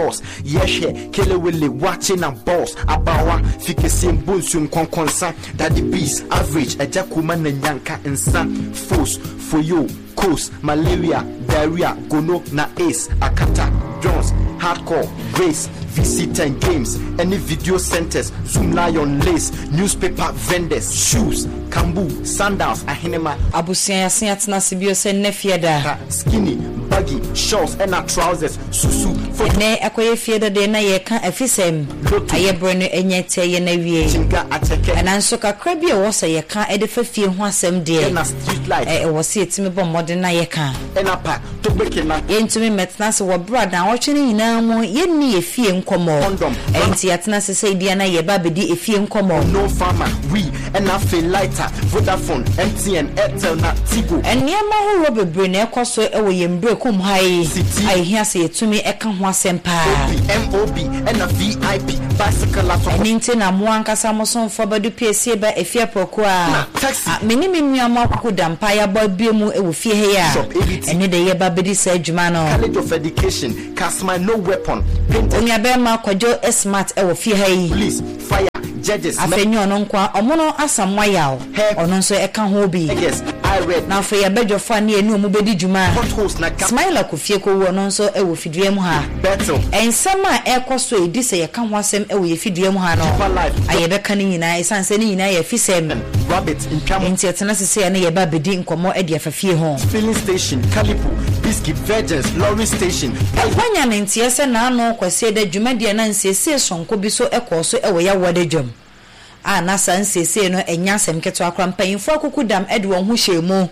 boss. Yes, Kele Willie watching and boss. Abawa, Fikesim Bunsum Konkonsa, Daddy Beast, average, a Jakuman and Yanka and San, Force, for you, coast, malaria, diarrhea, gono, na ace, akata, Jones, hardcore, race, visitor and games, any video centers, Zoom lion lace, newspaper vendors, shoes, kambu, sandals, ahinema, Abusia Siatna Sibio send nefiada, skinny, baggy, shorts, and trousers, susu, for ne akoye fiada de na ye kan afisem, aye brand enyete ye na wie, chinga ateke, and anso kakra bi wo se ye kan edefa fie ho asem de, na street light, wo se etimi bom modern na ye kan, enapa, to beke na, ye ntumi metna se wo brada wo twene nyina mo ye ni ye fie nkomo, enti atna se say dia na ye ba bedi efie nkomo, no farmer, we, and I feel lighter, Vodafone, MTN, Airtel, na Tigo, and niema ho robebre na ekoso ewo ye mbre kum hai, I hear say etumi eka ho asem pa, MOB, and a VIP, bicycle la for ninti na mo ankasa mo son fo badu piesie ba efie proko a meni nuama akoko dampa ya ba biemu ewo fie he ya ene de ye ba bedi sa adwuma no College of Education, Casma no weapon, onya be ma kwajo smart ewo fie he police, fire, judges, afenyo no nkwa omono asamwa yawo ono nso eka ho bi yes, I read na afo ya bejo fa ne enu mu bedi dwuma potholes na smile ko fie ko wo no nso ewo fidue mu ha battle ensama ekoso edi se ye ka ho asem ewo ye fidue mu ha no ayebe ka ni nyina esanse ni nyina ye fisem rabbit in Pam Entiatena sese na ye ba bedi nkomo edi afafie ho filling station, Calipo, biscuit virgins, lorry station, Wanya ntiese na ano kwase da dwumade na nsese sonko bi so ekoso ewo ya wode dwom na sansese no enya asem keto akra mpanyimfo akukudam ede won ho hyemu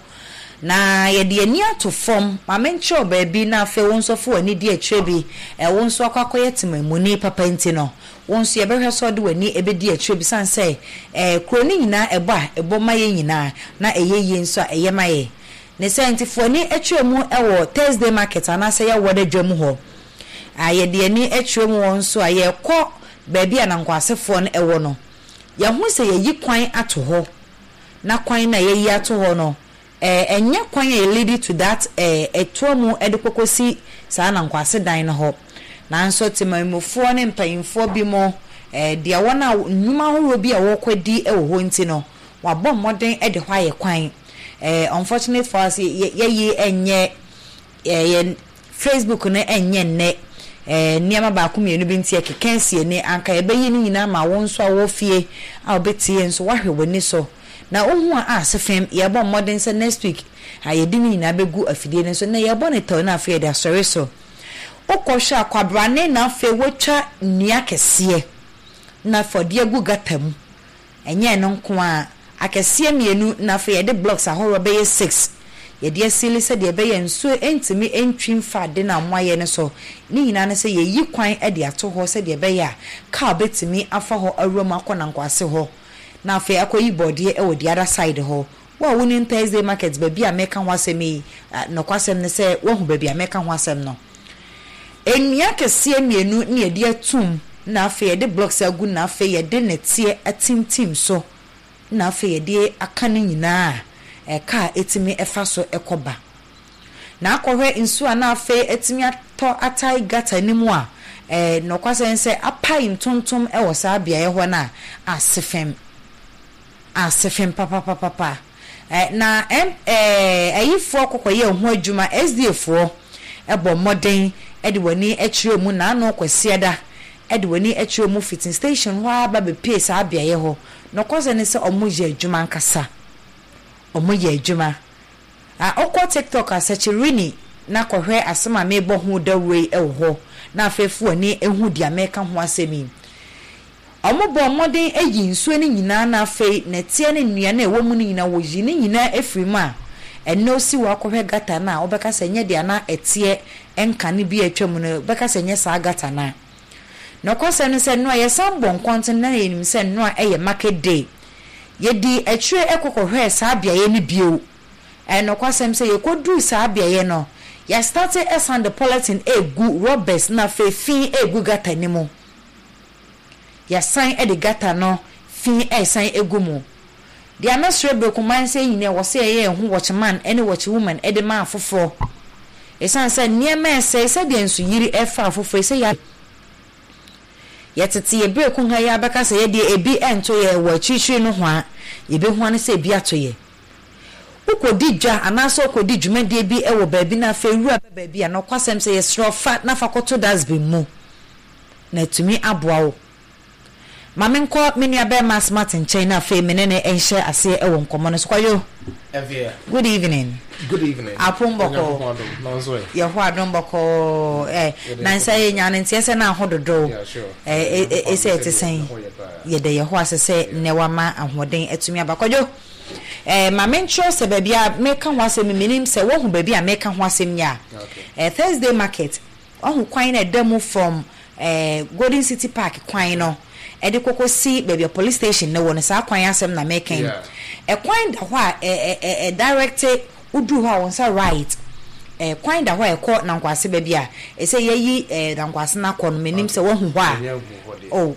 na ye de ani ato fom mamenche obabi na afa wonsofo ani de atrebi wonso akwakoye temamuni papa nti no wonso ye behwe so de wani ebedi atrebi sanse kroni nyina ebo maye nyina na eyeye nso a eye maye ne scientific ani atwemu ewo Thursday market anase ya wode dwom ho ye de ani atwemu wonso a ye kɔ baabi anankwasefo no ewo no ya hu se ye yi kwan ato ho na kwan na ye yi ato ho no enya kwan e lead to that etomu edekokosi sa na nkwase dan no ho na nso temamufo ne mpanyimfo bi mo dia wona nnuma horo bi a wokwadi ewo ho nti no wabɔ modern ede hwa ye kwan unfortunate for us ye enye Facebook ne enye ne niama ba ku mienu bi ntie kekensie ne anka ebeyi ni nyina ma wonso a wo fie a obetie nso wahwe woni so na ohu a asefem ye bo modern say next week ayedi ni nyina begu afidie ne so na ye bo ne to na afie da sori so okosho akwabrane na afi wotwa nia kese na fodie gu gatam enye no nko a akese mienu na afi ye de blocks ahoro be 6 ye de asili se de be ye nso entimi entwin fa de na moaye ne so ni nyina ne se ye yi kwan e de ato ho se de be ya ka betimi afa ho awuram akona nkwase ho na afi akoyi body e wo the other side ho wa woni Thursday market ba bia meka ho asemi no kwasem ne se wo hu ba bia meka ho asem no enia kese mienu ne ye de atum na afi ye de blocks agu na afi ye de netie atimtim so na afi ye de akane nyina ka etimi efa so ekoba na akohwe nsu ana afi etimi ato atai gata nimu a no kwasense apai ntontom ewo sa bia ye ho na asefem papa na ayifo kokoye ho adwuma SDA4 ebo modern ede wani ekire mu na ano kwasiada ede wani ekire mu fitting station ho aba be pace abia ye ho no kwase se omoje adwuma nkasa omoje adwuma okọ TikTok asachirini na kohwe asema mebo ho dawei ewo ho na afefu ani ehu dia meka ho asemi omobo modern eyi nsuo ni nyina na afi na tie ne nnua na ewo mu ni nyina wo yi ni nyina efiri ma eno si wa kohwe gata na obeka senye dia na etie enka ne bi atwam no obeka senye sa gata na no kwase no se no ye sambo nkonten na yenim se no eye market day ye di etwe ekokohwe sa bia ye ni bio no kwase se ye kodu sa bia ye no ya started as on the politin egu robbers na fefi egu gata ni mu ya sign e de gata no fi sign egu mu dia na srebe ko man say yin e wo say ye hu watchman any watch woman e de man foforo esan say niema say de nsu yiri e fa foforo say ya yetete ye break ho ha ya beka se ye de ebi ento ye wo chichiri no ho a ye be ho an se ebi ato ye ukodi dwa anaso ukodi dwumade bi e wo baabi na fa wura baabi a no kwasem se ye srofa na fa koto dasbin mu na tumi aboa wo mamenko menua be mas Martin China fe menene enhye ase e wo nkomo no so kwayo Evia. Good evening. Good evening. Apumboko. Ye ho adomboko na say nya ne ntie se na ahododo. Yeah, sure. Ese etesen. Ye de ye ho asese ne wama ahoden etumi abakwadwo. Mamencho se baabi a meka ho asem minim se wo ho baabi a meka ho asem nya. Thursday market. Ohu kwan na demo from Golden City Park kwan no. Ede kokosi baabi police station na won sa kwan asem na meken. Kwan da ho a direct udu ho won sa right. Kwan da ho e ko na nkwase baabi a ese yeyi na nkwase na ko no menim se wo hu ho a. Oh.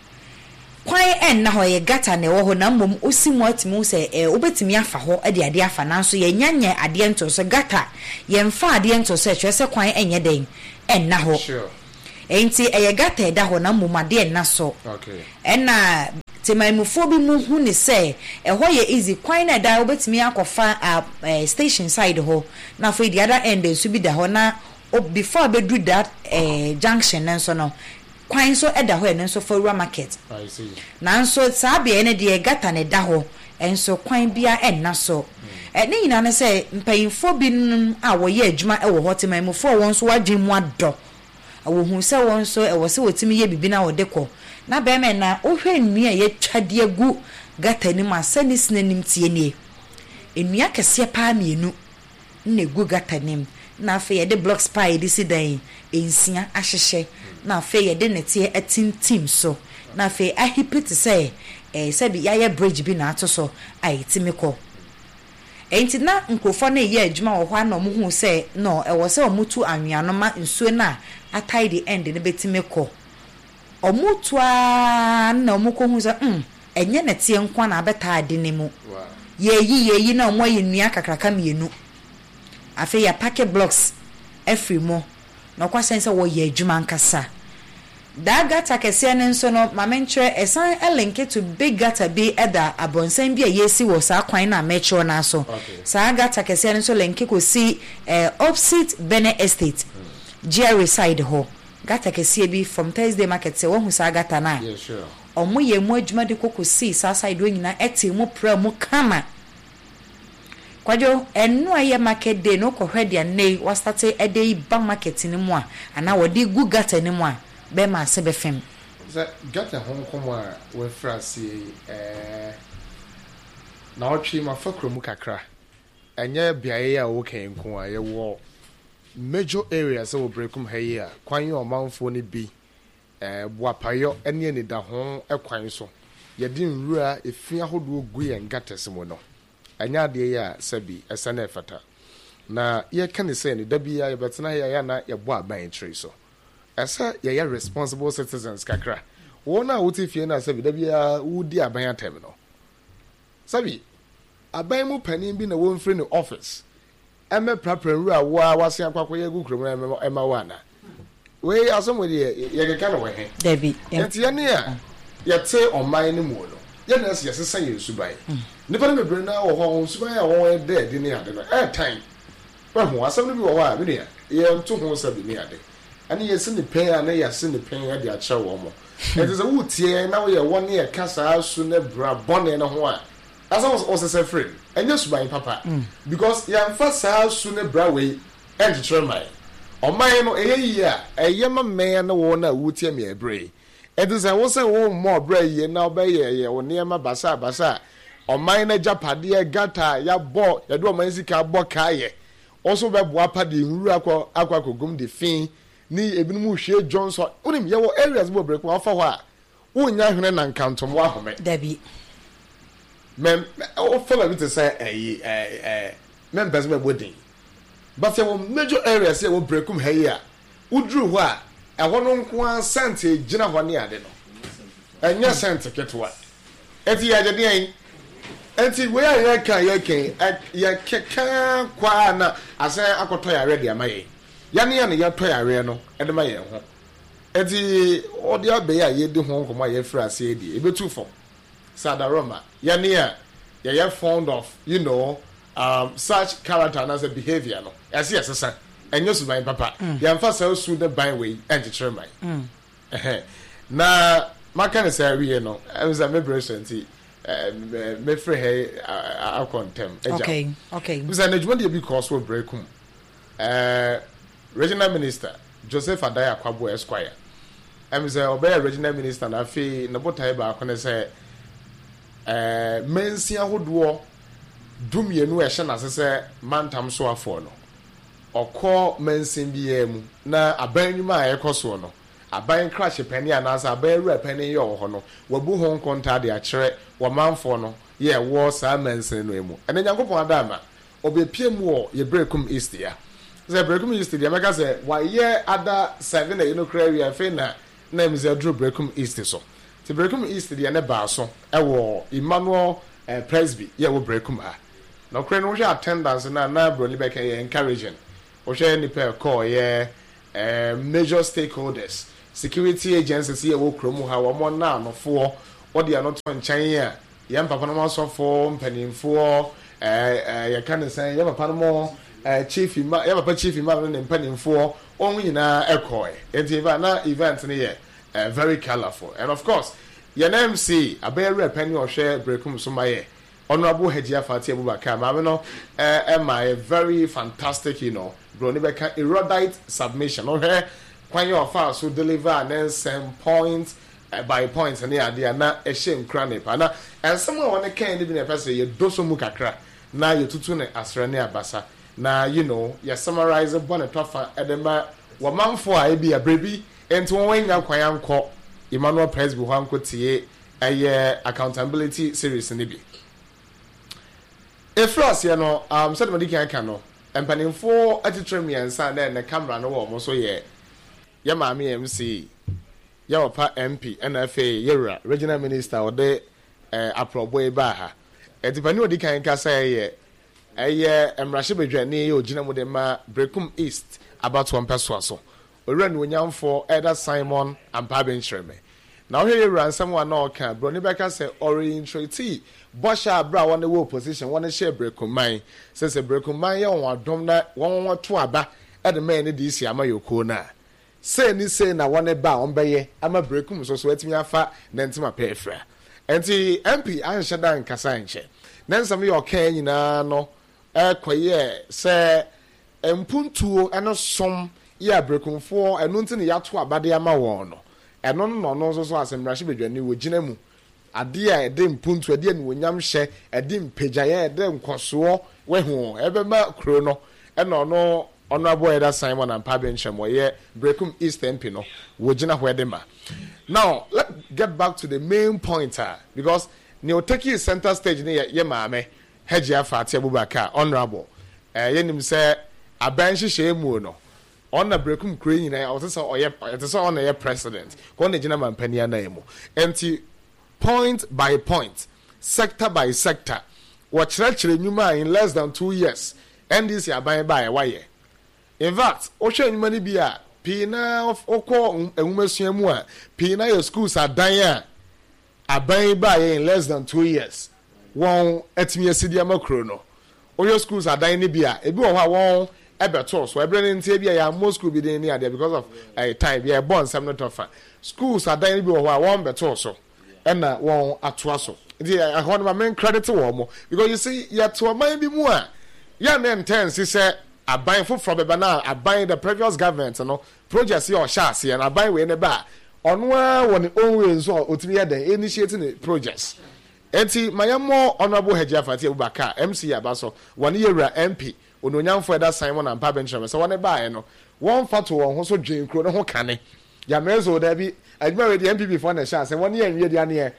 Kwan na ho ye gata na wo ho na mmom osimu atimi se obetimi afa ho ade ade afa nanso ye nyanye ade ento so gata ye mfa ade ento so twese kwan enye den na ho. Sure. Enti gata da ho na mmom ade na so. Okay. Na temaimufu bi mu hu ni se ho ye easy kwan na da obetimi akofa station side ho na for the other end so bi da ho na before be do that junction nso no kwan so eda ho enso for rural market. I see. Nanso sabe ne de gata ne da ho enso kwan bia enna so. Ne nyina ne se mpayinfo bi a wo ye adwuma e wo hotemaimufu won so wadwen mu ado. Awo hu se won so e wo se wotimi ye bibi na wo dekọ. Na be me na ohwe nnua ye twade agu gata ni ma sani sinanim tie nie. Ennua kese pa mienu na egu gata nim. Na fe ye de blocks pa ye disi dan ensia ahyehye. Na fe ye de netie atintim so. Na fe ahipiti se sabi ya bridge bi na ato so ai timiko. Enti na nkofo na ye adwuma wo hwa na omo hu se no e wo se omutu anwea ma nsuo na atai the end ne betimiko. Omutua na omuko hu se enye na tie nkwa na abeta ade ne mu. Wow. Yeyi na omo ye nnua kakraka mienu. Afi ya packet blocks every mo. Na kwa sense wo ye adwuma nkasa. Da gata kese ne nso no mamentre esan elinke to big gata bi eda abonsan bi yesi wo sa kwan na metro na so. Sa gata kese ne nso linke ko si opposite Bene Estate. Jerry side ho. Gata kese bi from Thursday market se wo hu sa gata na. Yeah, sure. Omo ye mu adwuma de kokosi sa side wo nyina eti mu pra mu kama. Kwajo enu aye market day no ko hwede anei wa start ede ba market ni mu a ana wodi gu gata ni mu a be ma se be fem. That gata hon komo a we frasi na otwi ma fakro mu kakra. Enye biaye a wo kan ko a ye wo major areas wo brekum hayi a kwan ye omanfo ni bi boapayo ene ni da ho ekwan so ye di nwura efia hodo gu ye ngates mu no anya de ya sabi esana efata na ye kan say ni da bia ye betena ya na ye bo aban tire so esa ye ya responsible citizens kakra wona wuti fie na sabi da bia wudi aban atem no sabi aban mu panin bi na won free ni office eme praprenru a wa wase akwakoye gu krom ema wana we asomwe ye keka no we Debi enti ye ne a ye te oman ni mu no ye na se yesesa ye subai nipa ne bebre na wo ho subai a wo de de ne ade no time wa ho asem no bi wo wa bi ne ye nto ho sabi ne ade ani ye se ne pen a na ye se ne pen ade a che wo mo enti se wo tie na wo ye wo ne ye kasa asu ne bra bone no ho a as was a friend and just by papa because ya fasa sooner braway and determine on my no a yama man no one would tell me a bray. It is I was a more bray ye now by ye or near my basa on mine a japadia gata ya bo ya do manzica bokaye also by wapadi ruako aquaco gum de fin ni ebinu she Johnson unim yawo areas will break one for what unya nan canton wahome Debi men o follow me to say members me wedding but there were major areas here will breakum here udru ho a no nko an sante gina ho ne ade no enya sante ketwa eti ya de den enti we ya kan ya keka kwa na asan akoto ya ready amaye ya ne ya to ya re no e de maye ho eti odia be ya ye di ho nkoma ye fra ase di ebetu fo sadaroma ya ne ya fond of such character as a behavior no as yes enyo su ban papa ya mfa sa su the ban we enchire man na maka ne say we no am say me present me free hey a contem okay we say na juma dey because we breakum regional minister Joseph Adaya Kwabo Esquire am say obey regional minister na fe na botai ba ko ne say mensi ahodo dumienu ehye na sese mantam so afo no okọ mensin biye mu na aban nwuma a ekoso no aban crash pani anasa aban ru pani ye wo ho no wabu ho nkonta de akere wo manfo no ye wo sa mensin no emu ene nyankopon adama obepie mu wo ye breakum east ya ze breakum east ya meka se wa ye ada 7 e no kra wi afi na em ze dro breakum east so ti breakum east ya ne ba so e wo Emmanuel Presby ye wo breakum ha no kra no hwe attendance na broni beka ye encouraging o hwe ni pe call ye major stakeholders security agencies ye wo kromu ha wo mo na anofo wo de anoto nchan ya ye papa no so fo mpanimfo ye kan say ye papa no chief ima ye papa chief ima no mpanimfo on nyina ekoy enti ba na event ni ye very colorful and of course ye na MC abayere penny o hwe breakum so maye Honorable Hejia Fati Abubakar mama no my very fantastic bro ni beka erudite submission no here kwan your fast so deliver and then some points by points and there na e shame crane pa na and someone want can be na person you do so mu kakra na you tutu ne asra ne abasa na you summarize bonnet tofa edema wo manfo a e bia brebi enti won wanya kwan anko Emmanuel Presby ho anko tie accountability series ne bi Efras ye no said me dikan kan no empanimfo atitremi ansa na ne camera no wo mo so ye maame MC ye opa MP NFA yera regional minister ode aprobo e ba ha etipani odikan ka say ye emrahye bedwane ye ogina mu de ma breakum east about one person so owura no nyamfo Elder Simon ampa benchireme na ohye yera ansam wa na oka bro ni beka say orientrate Bosha bra one wo position one share breakum man says a breakum man ye won adom na won to aba e de man ni disi ama yoko na say ni say na one ba on beye ama breakum so etimi afa na ntima pefra enti MP anhye dan kasa nche na nsam ye oka nyina no kwaye say empuntuo eno som ye breakumfo eno nti ne yato abade ama won no eno no so asemrahye bedwane wo gina mu ade a ede mpuntu ade ne wonyam hye ede mpagyaye ede nkoso wehu ebema kro no eno no honorable Elder Simon and Pabenchem ye breakum east MP no wogina ho ede ma. Now let's get back to the main pointer because Neoteki center stage ne ye maame Hejia Fati Abubakar honorable yenim se abanhye hye mu no on breakum kro nyina o tese on ye president ko na gina mampania na emu enti point by point, sector by sector, what church renewal in less than 2 years, and this year by a wire. In fact, Ocean money be a Pina of Oko and Umesiamua, Pina your schools are dying, a by in less than 2 years. One at me a Sidiama chrono. All your schools are dying, Nibia, a bit of one. Ebeto so Brennan Tabia most school be there because of a time, yeah, born some not offer. Schools are dying, one better so. And one atwaso. I want my main credit to one more because you see, you to a mind be more. Young men tense, he said, I buy food from the banana, I buy the previous government, projects your chassis, and I buy way in the bar. On one always or to be initiating the projects. Enti, my more honorable Hejia Fati Abubakar, MC Abaso, 1 year MP, Unonyam for Elder Simon and Pabenchem, so one buy, one photo on also Jane Crow, no canny. Yamezo, there be. I married the MP before the chance, and 1 year in Yadiania,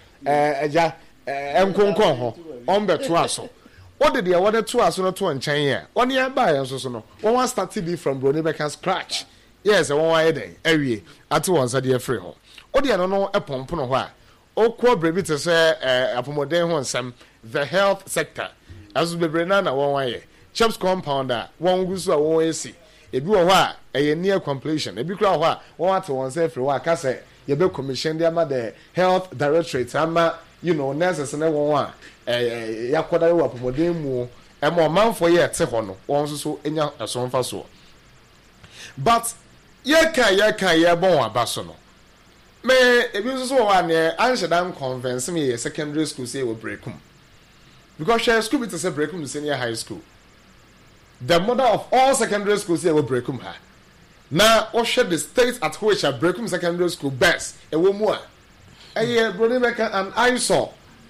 Mkonko, Omber Tuaso. What did they order to us not to and China? 1 year by us, so no. One start TV from Bronibecan scratch. Yes, a 1 day, every year, at once at the free home. What do you know a pompono why? O quo brevi to say a modern one, some the health sector. As we be Brenana 1 year. Chops compounder, one goose or 1 AC. ebi wo ho a near completion ebi kura ho a won ate won say free wa ka say ye be commission dey ama the health directorate ama nurses na won yakoda we apomodin mu emo manfo ye te ho no won so enya esonfa so but ye bon abaso no me ebi so wa ne anshedam convince me secondary school say we breakum because share school bit say breakum senior high school the mother of all secondary schools say we breakum ha na o share the state at which a breakum secondary school best e wo mu a brother Mecca and I saw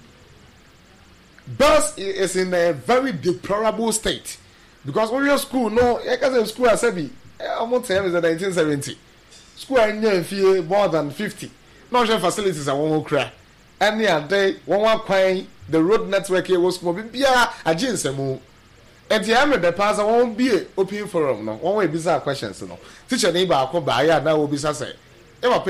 Bus is in a very deplorable state because when your school school has said almost is 1970 school I more than 50 no facilities are one cry any day one the road network here was more be a jeans and the pass won't be open forum no one way bizarre questions no teacher neighbor ko ba ya na obi say e wa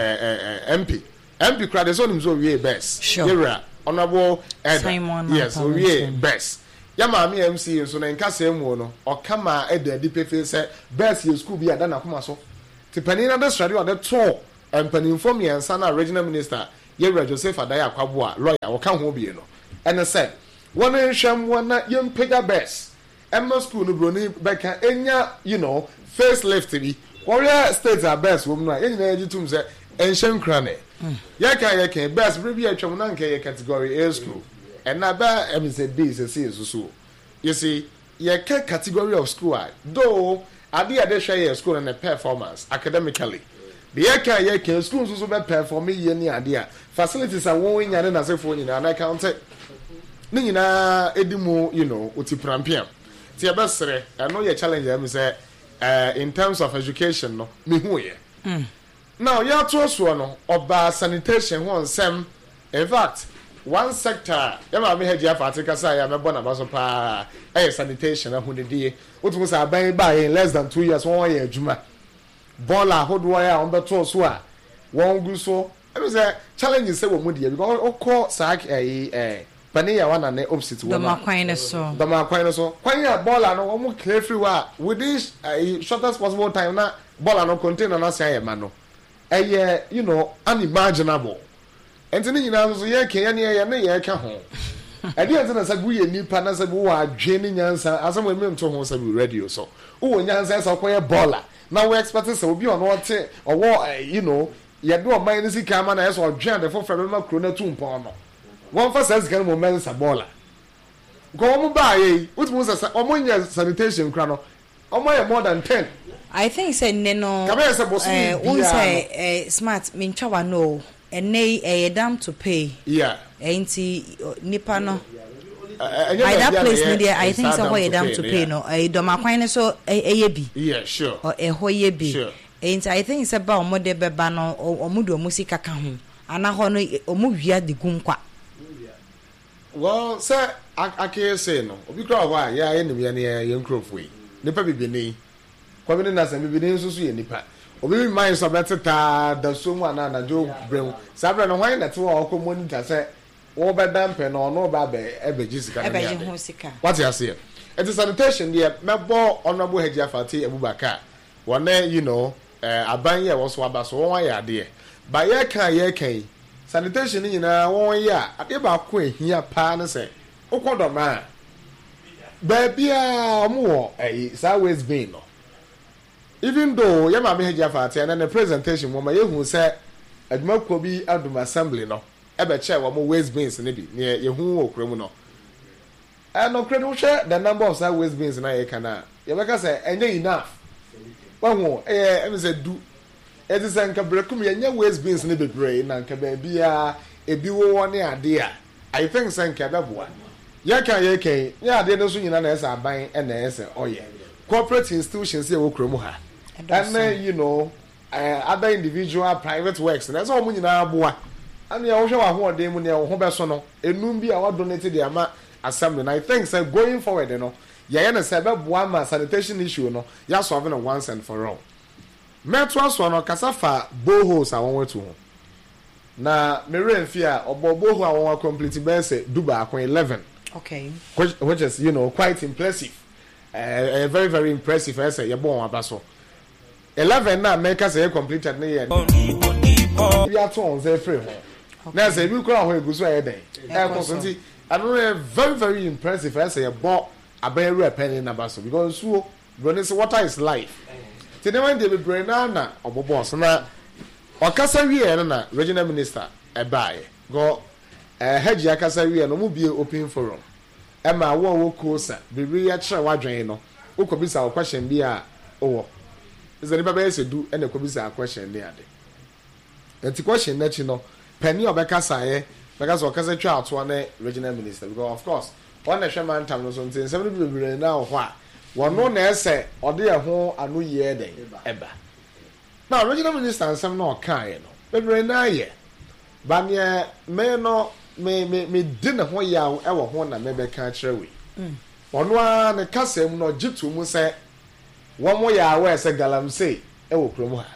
MP crowd is on him so we best sure honorable Simon yes we best ya maami MC so na nkasa emu no o kama edadi pefe say best your school be ada na koma so ti panina the study on the tour and paninfo me ansa na regional minister Yewra Joseph Adaya Kwabo a lawyer o ka ho bie no and say one nhwam wana yem pega best emma school no broni beka enya face lift bi warrior states are best wo no enyina ejitum say enhwam krane yaka best maybe atwam na nke category A school and na ba say B say C so you see yaka category of school though ade hwe school and performance academically the yaka school so be perform ye ni ade facilities are won nya na sefo nyina na count ni nyina edimu otiprampiam ti e besere no ye challenge am say in terms of education no me hu ye now ya to so no oba sanitation ho nsem in fact one sector ya ma me heji afatika say ya mebo na baso pa sanitation ahu ne die otumu say aban ba in less than 2 years won ye adwuma bola hodo ya on beto so a won gu so I say challenge say wo mu die because okọ sak Pania one and opposite one. The Maquine so. Quanya baller no one clear free with this shortest possible time na baller no contain and say mano. Unimaginable. And then you know so ye can ye ka ho. I didn't say we ni pana say we are draining yansa as some women to ho say radio so. Who yansa so kwanya baller. Now we expect say obi on what or you do a minus camera na so dwan the for from krona 2 mpon no. One first says can moment a baller. Go on by what was a sanitation crano. More than 10. I think say Neno say smart minchawa no and nay a dam to pay. Yeah. Ain't Nipano. That place media, I think so a dam to pay no a domaquine so a b. Yeah, sure. Or a hoye b. Sure. Ain't I think it's about Mode Bebano or Mudo Musica Cahu. And I honor or move ya the gumqua. Well, sir, I can't say no. We grow why, yeah, enemy and young crop way. Nipa be ni. Kwabene na se be so so nipa. Obi mind so better the someone na Joe Brown. Sabra no why that wo ko monitor say wo be dampe no no ba be Jessica. What you say? It is sanitation there. Mebo honorable Haji Afati Abubakar. One aban ye was aba so won ya de. Ba ye kan sanitation nyina won ya ade ba ko ehia pa ne se ukodo ma ba bia omo Southwest Bay no even though ya ma me Haji Afati na the presentation mo ma ye hu se adwumako bi adum assembly no e be che wo mo West Bay ne bi ne ye hu okra mu no no credit share the number of Southwest Bay na ye kana ye be ka se enye enough wahu em se du it is an kabrekum yanya West Beans ne bebre na nka ba bia ebi wo woni ade a I think say nka beboa ya kan ya ade no so nyina na esa aban na esa oye corporate institutions e wo kromu ha and other individual private works na so mo nyina aboa and ya wo hwe wa ho ode mu ne wo ho beso no enum bi a wo donate the ama assembly and I think say going forward ya na say beboa ma sanitation issue no ya solve no once and for all. Metro so no kasafa boreholes awon wetu ho na mere mfia obo boreho awon complete base duba akon 11 okay which is quite impressive very very impressive I say you born aba so 11 na make say completed na year we are to on say free ho na say we kura ho eguso e den constantly I know very very impressive I say you born aberu pen na aba so because so running water is life ti dem dey be brain na obobo so na okasa wie na regional minister e bae go Haji akasa wie no mu bie open forum ema wo kosa bebre ya kire wadwen no ukobisa a question bi a owo is any baba ese du ene kobisa a question dey ade enti question na chi no pani obekasa ye because okasa twa ato na regional minister because of course one na hweman tam no so ntin sem no bebre na ho a wono na ese ode ye ho anu ye den eba na regional minister nsem na okan ye no bebre na ye ba ne me no me dinna ho ya e wo ho na me be ka kire we ono a ne kasem no jitu mu se wo mo ya we se galamsey e wo kromo ha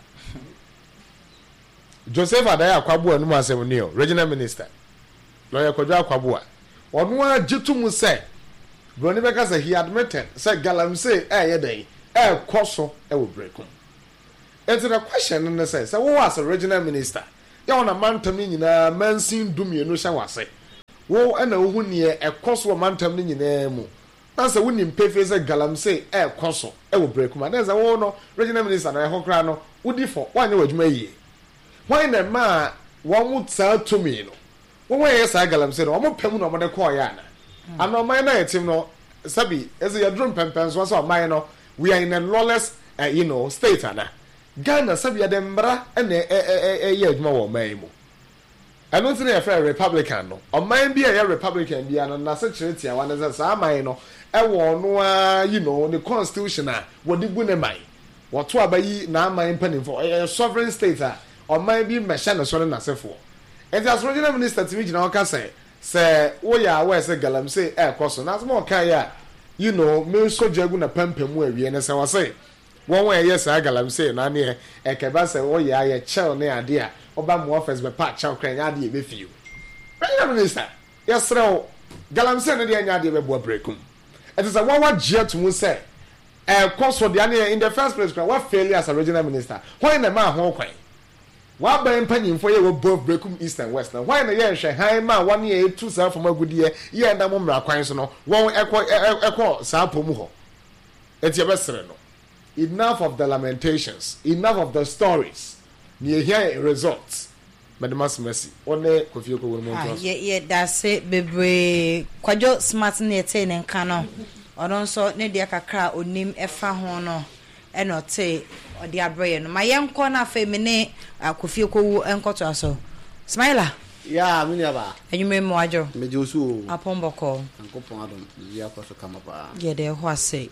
Joseph Adaya Akwabu anu asem ne regional minister lawyer Kodwo Akwabu ono a jitu mu se broni be ka se he admitted se galamsey ye den koso e wo brekom enti the question no say wo as a regional minister ya ona mantam ni nyina mansin dumienu hya wase wo ana wo hunie ekoso mantam ni nyina mu na se woni mpefe se galamsey ekoso e wo breakuma na se wo no regional minister na ehokra no wodi fo wanye wadwuma yie wan na ma wo mu tsa tumi no wo ye sa galamsey no wo pem no mo de call ya na ano man na yetim no sabi eze ya drum pempen so man no we are in a lawless state ana Ghana sabi adembra ene ye adwuma wo man mu eno tin e fa Republican no o man bi e Republican bi ano na se kireti a wan se sa man no e wo no a the constitution a wo di gu ne man wo to abayi na man panimfo sovereign state a o man bi mesha no so na sefo enti as regional minister timi gina o ka se wo ya we se galamsey koso na so mo kan ya me soja gu na pampamu awie ne se wo se won we yes galamsey na ne ekeba se wo ya ye chel ne ade a oba mo office be pa chel kran ya ade e be fiu regional minister yes rew galamsey ne de anya ade be bo breakum it is a one jet to say koso de ane in the first place what failure as a regional minister why na ma ho kwan wa ban panyimfo ye wo both breakum east and west na why na ye hwe han ma one ye two self from agudie ye nda mo mra kwan so no won ekọ sa pomu ho etie be sere no. Enough of the lamentations, enough of the stories. Near here results. Madam Mercy, only Kofi Okoro. Yeah, that's it, baby. Kwajo smart nete ne nkano. Odon so ne dia kakra onim efa ho no. E no te odi abreye no. Ma yenko na fa me ne Kofi Okoro enkoto aso. Smiler. Yeah, me aba. Enyume mo ajo. Me josu. Apomboko. Ankopon adom. Ya kwaso kama pa. Yeah, de ho ase.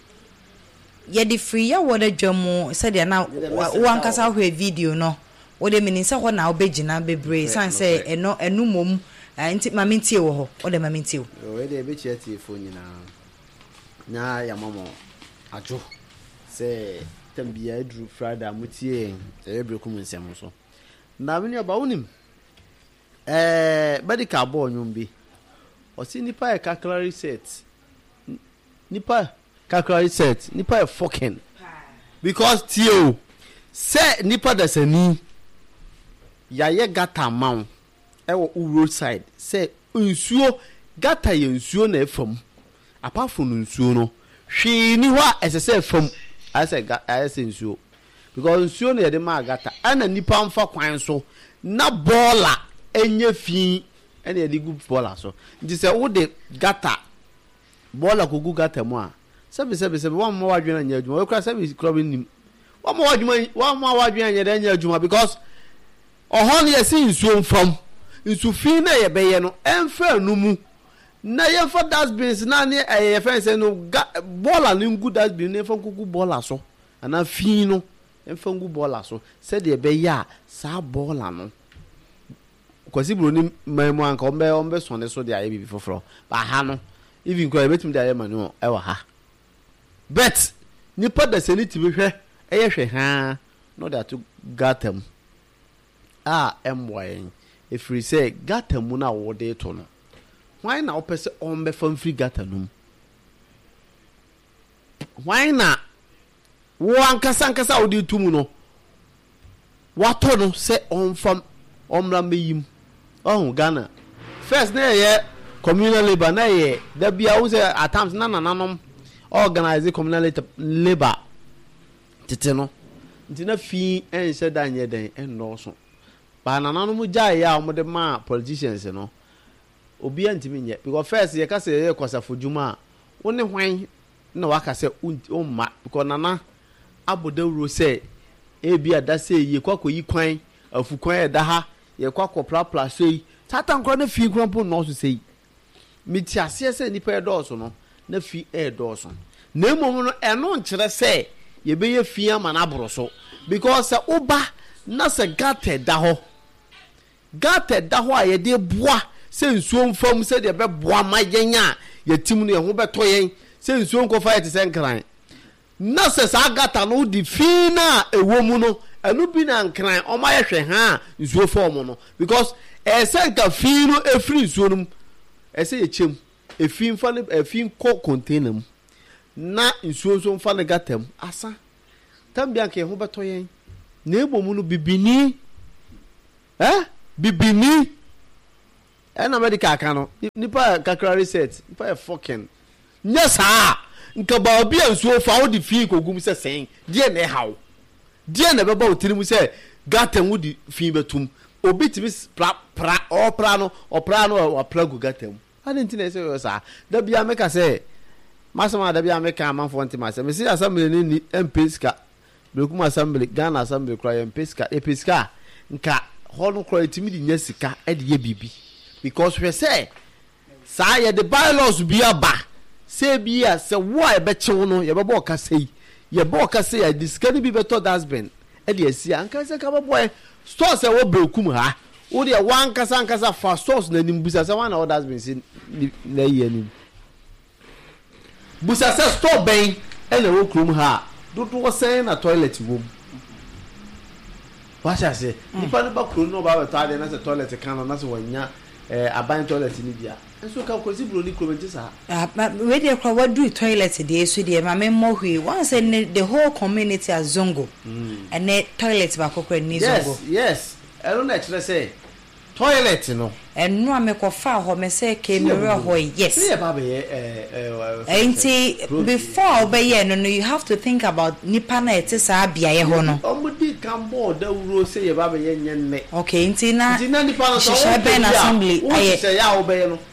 Ye di free ya woda dwamu said ya na wankasa hwe video no wode mini se ho na obegina bebre san se enu mom nti mamintie wo ho wode mamintie wo we de be chiati fo nyina na ya mamo ajo se tambia edru friday amutie ebrekum nsem so na mini aba wonim medical boy nyumbi o si nipa e calculate set nipa calculate set nipa e fucking because tio say nipa da sani ya ye gata maun e wo roadside say nsuo gata ye nsuo na efam apart from nsuo no hwe ni hwa esese fam ase nsuo because nsuo na ye de ma gata ana nipa mfa kwan so na bola enye fi ene ye de gu bola so nti say wo de gata bola ko gu gata mu a sebe one more wadwena nya adwuma we kra sebe club nim one more wadwena nya nya adwuma because ohon ye sin nsuo from nsu fi na ye beye no emfa numu na ye for dustbins na ne ye fence no bola no ngu dustbin ne fa kuku bola so ana fi no emfa ngu bola so se de beye a sa bola no kwasi bro ni memu anka ombe sonde so de aye bibi foforo ba ha no even kwa betum de aye manu e wa ha but nipa da seniti be hwe eye hwe ha no that to gatam emwen if we say gatam na wo de to no why na opese ombe fam free gatanum why na wo ankasa wo di tumu no wato no se onfam omra meyim oh Ghana first na ye communal labor na ye da bia wo say at times na nanom organize communal labor tete no ntina fi ense da nye den enno so ba nanom gya ya o de ma politicians no obi antimi nye because first ye ka say ye kwasafo djuma wo ne hwan na waka say umma because nana abodawro say ebia da say ye kwakoyi kwan afu kwan e da ha ye kwakopla say tatan kro na fi krampo no so say miti ase say nipa e do so no na fi e do so na emom no eno nkire say ye be ye fi ama na boro so because oba na se gate da ho a ye de boa se nsuo mfam se de be boa magenya ye tim no ye ho beto yen se nsuo nkofa ye te se nkran na se sa gata no di fina ewo mu no enu bi na nkran o ma ye hwe ha nsuo form no because se ka fino efri nsuo no se ye chem efin fa ne efin ko container mu na nsuo so mfa ne gata mu asa tambia ke ho beto yen na ebomu no bibini bibini en America kano nipa kakra reset nipa e fucking nyesa nka ba obi ansuo fa wo di fi kogum se sen die na hawo die na beba otirimu se gatem wo di fi betum obi timi pra no opragu gatem ani ntina se yo sa da bia meka se masama da bia meka amanfo ntima se me se assembly ni MPSka bekuma assembly Ghana assembly kra MPSka nka hono kra timi di nya sika e de ye bibi because we say sa ye the bylaws bi aba say bia se wo e be chewo no ye be bo ka sei ye bo ka sei a discani bi beto dasben e de asia anka se ka boy store se wo bekum ha wo de wan kasa fa stores na nim busa se wan na dasben sin na ye nim busa se store ben e na wo krum ha do wo sen na toilet wo washa se nipa no ba krum no ba beto ade na se toilet kan na se wanya aban toilet ni bia enso ka kosi bro ni comment sa we dey kwa wadu toilet dey so dey ma memmo hwe once the whole community as zongo and the toilet ba kokra ni zongo yes elo na kire say toilet no eno amekofa ho me say ke mere ho yes see ba be before be ye no you have to think about nipa na etisa bia ye ho no omudi kan board da wuro say ye ba be ye nyenne okay ntina nipa no so ben assembly aye say ya obe no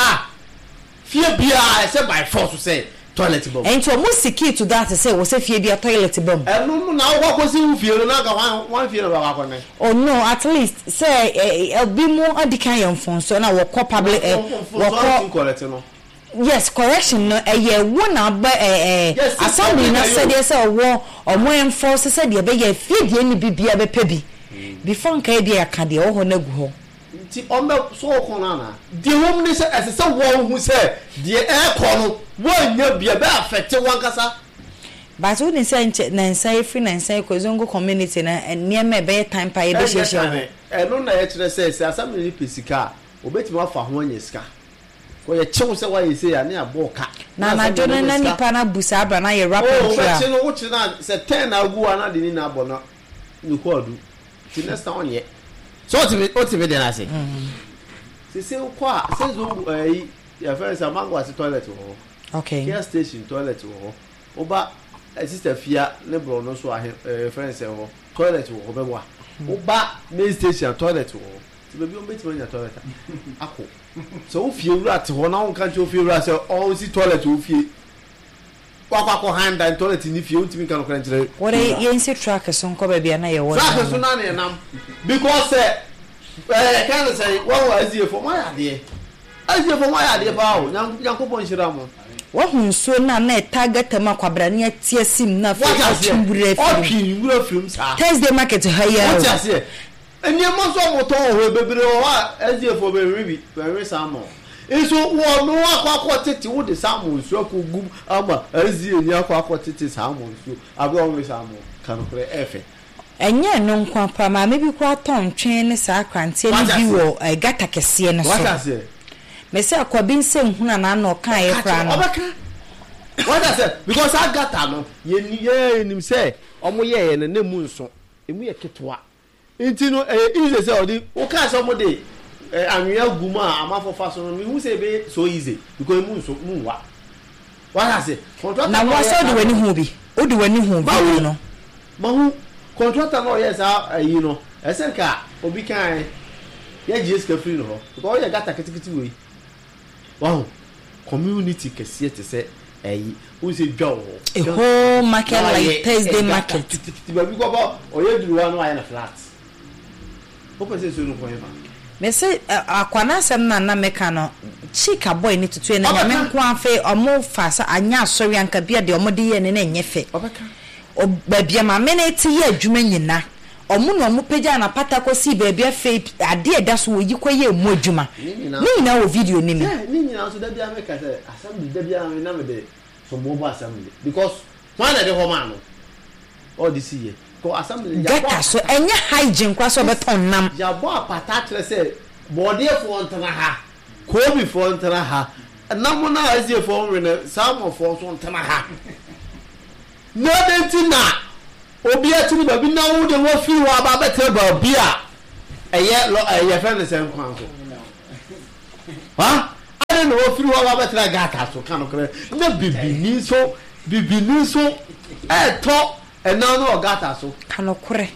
fear bia say by force say toilet bomb and to most key to that say we say fear bia toilet bomb no na wo kwakosi wu fear no na ka wan fear no ba kwakone oh no at least say be more adikan yamfon so na wo ko public wo ko correct no yes correction no ye wona ba assembly na say dey say wo omo enforce say dey be ye fear dey ni bibia be pebi before nka dey aka dey ho na gu ho ti ombe so ko na di hom ni say ese wo hu say di e ko no wo nya bia be affect wan kasa but we dey say na say free na say ko zongo community na niam e be time pa e be sheshe no na ye kire say assembly ni pesika obetimi afa ho anya sika ko ye chew say why say ya na aboka na jono na nipa na busa abra na ye rap and try oh no wuchi na say 10 na agu ana de ni na abono ni ko adu ti next time ye so what me dey na say say kwa say zo ya first amango at toilet wo okay care station toilet wo oba sister fia ne bro no so friends wo toilet wo be wa oba main station toilet wo ti be bi on beti manya toilet ako so fie wura te ho na on kan ti fie wura say on si toilet wo fie kwa hand and toilet ni fie untimi kan ko nchire what ye nsi track so nko ba bia na ye wo track so na nam because can say what was here for my idea azie for my idea ba o nyankopon nhira mo wo hunso na target ma kwabra ne atie sim na fa chimbure film sa Thursday market haya what you say eni mo so mo to ho bebere o wa azie for be ribi be samo eso wo no akwa tete wo de samo nsu ko gum ama azie ni akwa tete samo nsu abe o me samo kanokre efe enye no nkwa pa ma me bi kwa ton twen ne sa kwante ne bi wo gata kese ne so what you say me say akwa bi nse nhuna na no kan ye kra no What I said, because I got no, him say, Omoye and a moon so, and we a kitwa. Into no, easy say, okay, somebody, and real Guma, I'm for fast on me, who say so easy, because moon so moon what? What I say? Now, what's all the winning hobby? Oh, the winning home, you know. Mahu, contractor lawyers are, you know, a sell car, or be kind. Yeah, just go free no. Because you got a category. Wow, community can see it to say, who's a Joe? A whole market like Thursday market. But we go about, or you do one in a flat. Open says you know for him. Me say akwana sem na meka chika boy ni tutu na nyame nko afa omo fasa anya sori anka bia de omo de ye ne na nyefe obeka o babia ma me na ti ye adwuma nyina omo no omo pagya na patako si babia fe ade eda so yi koye mu adwuma ni nyina wo video ni me ni nyina so da bia meka say assembly da bia na me de so mobile assembly because one of the home no all this year ko assembly ya so enya hygiene kwa so beton nam ya bo apata tre say body for ntana ha ko bi for ntana ha nam na azie for we some for so ntana ha no dentina obi atini ba bi na wo de wo fi wa ba betre ba bia eye friend say nkwan so ha ade no wo fi wa ba betre gata so kan kre na bibini so to and now no gata so kanokure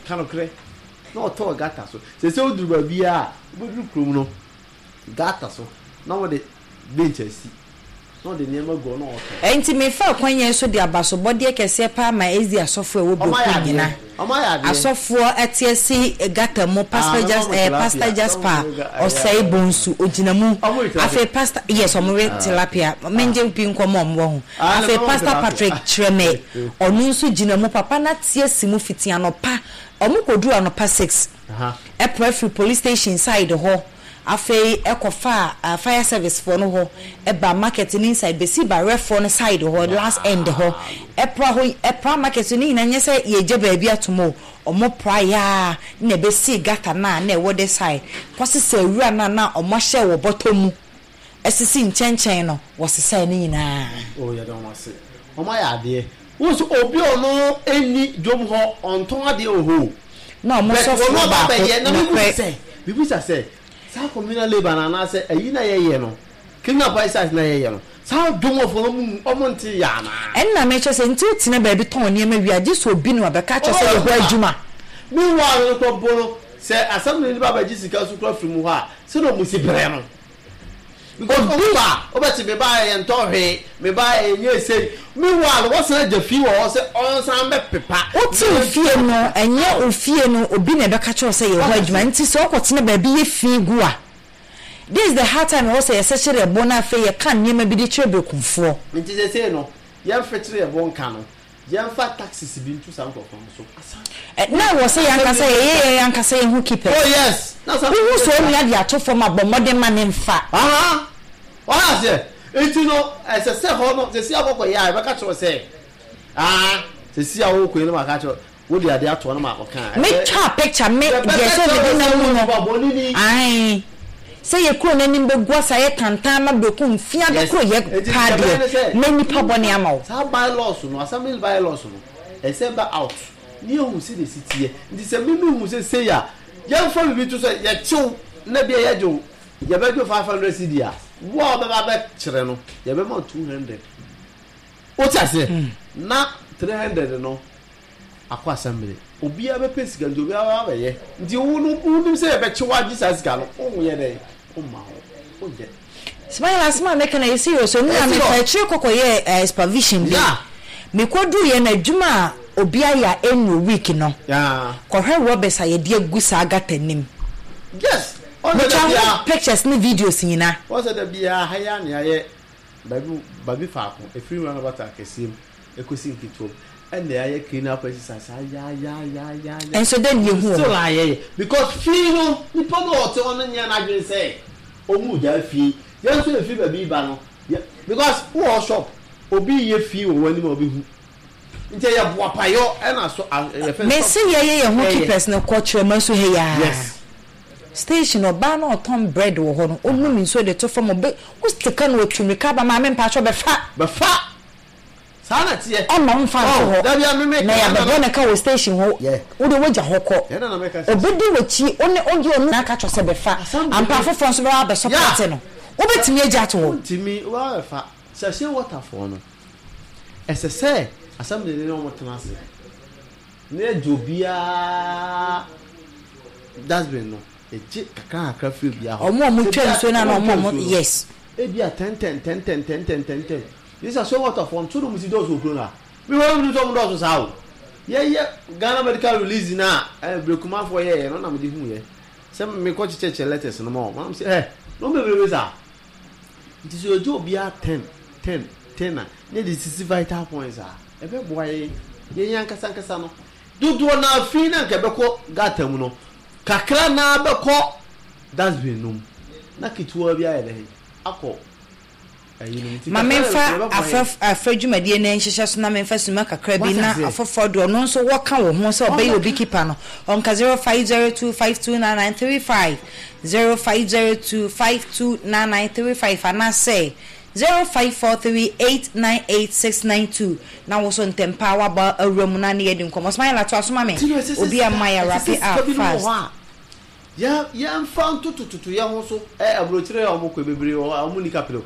no to gata so se o duru ba bia obodu krom no gata so na wo de benches no de niam go no oto enti me fa kwanye so de abaso bode kese pa ma ezi asofo e wo boku nyina asofo etiesi gata mo pastor just pa o sei bonsu oginamu afi pastor yes o mo tilapia menje pi nkomo mo ho afi pastor Patrick Treme onu nso ginamu papa na tiesi mu fitia no pa o mo kodu anopa 6 free police station side ho afei ekofa fire service for no ho eba market inside besi ba ref for no side ho last end ho epra market ni na nyese ye je ba bia tomo omo praya na besi gata na e the side kwase se wura na omo hye wo botomu esisi nchenchen no wosesa ni nyina oh ya don wase omo ya ade wo so obi ono eni dom ho onton ade oho na omo so for ba bibi say sa communal labor na say ayi na yeye no kinga paisa na yeye no sa domo fo omo nti ya na enna me che say nti tina ba bi ton ne ma wi age so bi no abeka che say ye ho adwuma mi wa no to bono say assembly ni baba jisika so kro from ho a se no musi bre no because obati be ba ye nto hwe me ba enye say mi wa no wose na jafi wo say on san be pepa o ti fie no enye o fie no obi na be ka che say ye ho adwuma nti so okotene ba bi ye fi gu a this is the hard time wo say ye sechere bona fe ye kan nyema bi di chebe kunfo nti say no ye fetere ye bon kan no ye fa taxes bi ntu san kokon so na wo say yanka say who keep it oh yes na so who so mi ade ato for ma bomode ma ne mfa wala say enti no say ho no say akoko ya be ka cho say say awo ko ni ma ka cho wo di ade ato no ma kokan me cha picture me dey so dey na mu no ai say ye kro nanim be gua say ye kantan ma be ko mfia be kro ye pade me nipa bone ama wo sa bylaws no assembly bylaws no say ba out ni hu si de sitie ndi se me hu say ya ye fa bi to say ye chew na bia ye jo ye be do 500 cedi a wo ba kire no ye be ma 200 o cha se na 300 no akwa assembly obi a be pesi ganjo obi a ba ye ndi wo no say ye be chewa Jesus ga no o ye dey o ma o je smile make na you see so na me fa chire kokoye supervision bi me kodu ye na adwuma obi aya enu week no ko hwe Roberts aye de agusa agatanim yes on the pictures ni videos nyina what's that bia haya ne aye baby faako e free run about akesim ekosi nkito and the aye clean up exercise ya and so then you who so aye because free no nipa no ote on nya na adwen say omu ja fi ya so fi baby ba no because who shop obi ye fi wo wani ma obi hu nti ya boa payo na so me see ye who keepers no culture man so he ya yes station oba na otom bread wo ho no onu mi so de to from obe wo stick na otumi ka ba ma me mpa cho be fa sana tie ama mfa ho da bia me na ya bebo na ka wo station ho wo de woja hokọ na make obedi wachi one oge onu na ka chose befa ampa fofo nso be ba support no obetimi agya to ho timi wa fa sase waterfall no ss assembly ni no motenase na jobia that's been no eji kakra free bia ho omo twenso na omo yes ebia 10 this is so waterfall turu musi dozo okuna we want to do dozo sao ye Ghana medical release na brekuma for ye no na me di hu ye se me ko cheche letters no mo mam say no me be za it is your job bia 10 na ne di 6 vital points ebe boy ye yankasa no dudu na fi na nke be ko gatam no kakra na be ko that's been no na kituwa bia ye de akọ ma menfa afadwumadie na nhyehyɛ so na menfa suma kakra bi na afofo do no nso wɔka wo ho sɛ ɔbɛyɛ obi keeper no onka 0502529935 0502529935 ana sɛ 0543898692 na wo so ntempa wa ba awram na ne yedi nkomo smile lato asoma me obi amaya wrap it up fast ya mfa tututu ya ho so abrochire ya omokwe bebre o amunika pelo